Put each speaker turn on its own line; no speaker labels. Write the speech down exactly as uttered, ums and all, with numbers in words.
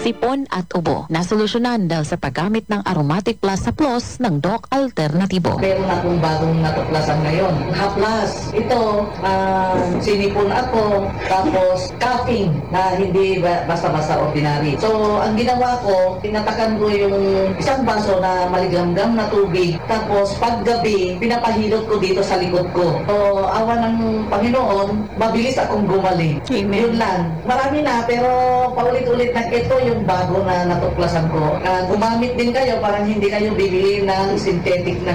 sipon at ubo. Nasolusyonan dahil sa paggamit ng Aromatic Plus sa Plus ng Doc Alternatibo.
Meron akong bagong natuklasan ngayon. Haplas. Ito, uh, sinipon ako, tapos coughing na hindi ba- basta-basta ordinary. So, ang ginawa ko, tinatakan ko yung isang baso na maligamgam na tubig. Tapos, paggabi, pinapahilot ko dito sa likod ko. So, awa ng Panginoon, mabilis akong gumaling.
Amen.
Yun lang. Marami na, pero paulit-ulit na ito yung bago na natuklasan ko. Uh, gumamit din kayo, parang hindi kayo bibili ng synthetic na